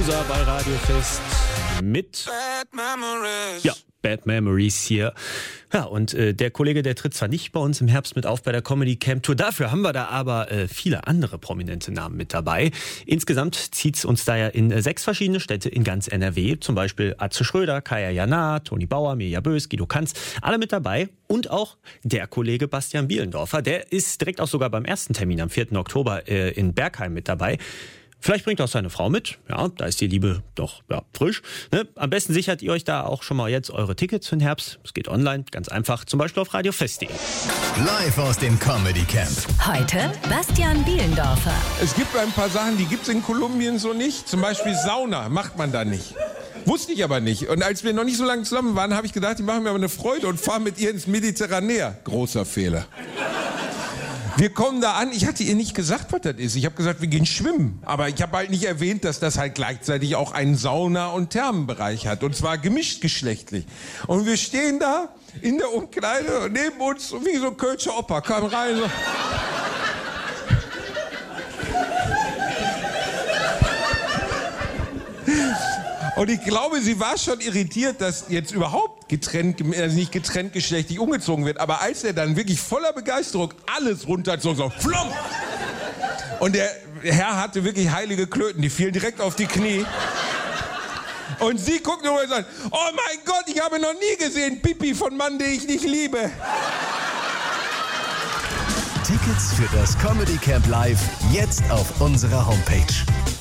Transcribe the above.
Loser bei Radio Fest mit Bad Memories hier. Ja, und der Kollege, der tritt zwar nicht bei uns im Herbst mit auf bei der Comedy Camp Tour, dafür haben wir da aber viele andere prominente Namen mit dabei. Insgesamt zieht es uns da ja in 6 verschiedene Städte in ganz NRW. Zum Beispiel Atze Schröder, Kaya Jana, Toni Bauer, Mirja Bös, Guido Kanz, alle mit dabei. Und auch der Kollege Bastian Bielendorfer, der ist direkt auch sogar beim ersten Termin am 4. Oktober in Bergheim mit dabei. Vielleicht bringt auch seine Frau mit. Ja, da ist die Liebe doch frisch. Ne? Am besten sichert ihr euch da auch schon mal jetzt eure Tickets für den Herbst. Es geht online, ganz einfach, zum Beispiel auf radiofest.de. Live aus dem Comedy Camp. Heute Bastian Bielendorfer. Es gibt ein paar Sachen, die gibt es in Kolumbien so nicht. Zum Beispiel Sauna macht man da nicht. Wusste ich aber nicht. Und als wir noch nicht so lange zusammen waren, habe ich gedacht, die machen mir aber eine Freude und fahren mit ihr ins Mediterranär. Großer Fehler. Wir kommen da an, ich hatte ihr nicht gesagt, was das ist. Ich habe gesagt, wir gehen schwimmen. Aber ich habe halt nicht erwähnt, dass das halt gleichzeitig auch einen Sauna- und Thermenbereich hat. Und zwar gemischt geschlechtlich. Und wir stehen da in der Umkleide und neben uns, wie so ein Kölscher Opa, kam rein so. Und ich glaube, sie war schon irritiert, dass jetzt überhaupt nicht getrenntgeschlechtlich umgezogen wird. Aber als er dann wirklich voller Begeisterung alles runterzog, so flomp! Und der Herr hatte wirklich heilige Klöten, die fielen direkt auf die Knie. Und sie guckt nur und sagt, oh mein Gott, ich habe noch nie gesehen Pipi von Mann, den ich nicht liebe. Tickets für das Comedy Camp Live jetzt auf unserer Homepage.